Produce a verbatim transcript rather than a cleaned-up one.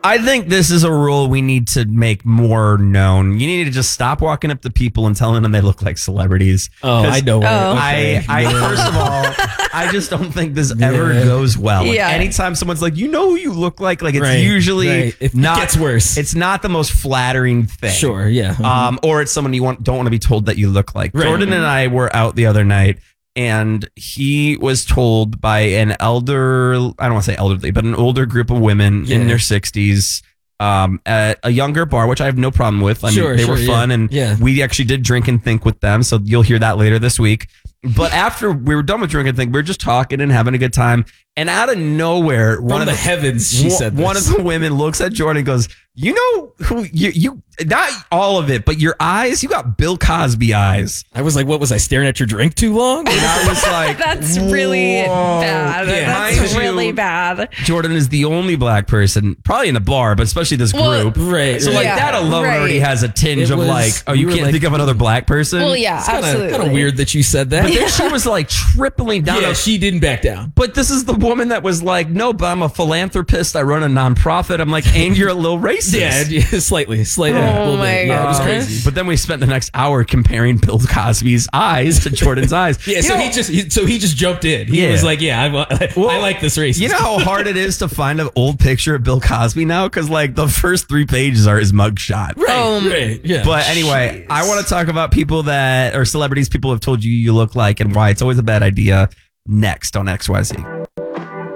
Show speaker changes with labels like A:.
A: I think this is a rule we need to make more known. You need to just stop walking up to people and telling them they look like celebrities.
B: Oh, I know.
C: Oh.
A: I, I first of all, I just don't think this ever
B: Yeah.
A: goes well. Like,
C: Yeah.
A: anytime someone's like, you know who you look like, like it's
B: Right,
A: usually
B: right. It
A: not.
B: gets worse.
A: It's not the most flattering thing.
B: Sure, yeah. Mhm.
A: Um, or it's someone you want don't want to be told that you look like.
B: Right.
A: Jordan and I were out the other night, and he was told by an elder, I don't want to say elderly, but an older group of women
B: Yeah.
A: in their sixties um, at a younger bar, which I have no problem with. I
B: Sure,
A: mean, they
B: sure,
A: were fun,
B: yeah.
A: and
B: Yeah.
A: we actually did drink and think with them, so you'll hear that later this week. But after we were done with drink and think, we were just talking and having a good time, and out of nowhere,
B: From
A: one of
B: the,
A: the
B: heavens, she
A: one,
B: said this.
A: one of the women looks at Jordan and goes, you know who you, you not all of it, but your eyes, you got Bill Cosby eyes.
B: I was like, what was I staring at your drink too long?
A: And I was like,
C: That's really
A: whoa.
C: bad.
B: Yeah.
C: That's
A: Mind you,
C: really bad.
A: Jordan is the only black person, probably in a bar, but especially this
C: Well,
A: group.
B: Right.
A: So
B: right.
A: like
C: Yeah,
A: that alone
C: right.
A: already has a tinge
B: It
A: of
B: was-
A: like, oh,
B: you
A: you
B: were
A: can't
B: like-
A: think of another black person.
C: Well, yeah,
B: It's kinda,
C: absolutely.
B: kind of weird that you said that.
A: But then she was like tripling down.
B: yeah,
A: on-
B: she didn't back down.
A: But this is the woman that was like, no, but I'm a philanthropist. I run a nonprofit. I'm like, and you're a little racist.
B: Yeah, yeah, slightly, slightly. a little
C: my
B: bit. Yeah, it was
C: God.
B: crazy.
A: But then we spent the next hour comparing Bill Cosby's eyes to Jordan's eyes.
B: Yeah,
A: You
B: so
A: know-
B: he just he, so he just jumped in. He
A: Yeah.
B: was like, "Yeah, I, I,
A: Well,
B: I like this racist."
A: You know how hard it is to find an old picture of Bill Cosby now? Because like the first three pages are his mugshot.
B: right,
C: Um,
B: right, yeah.
A: But anyway, I want to talk about people that or celebrities people have told you you look like and why it's always a bad idea next on X Y Z.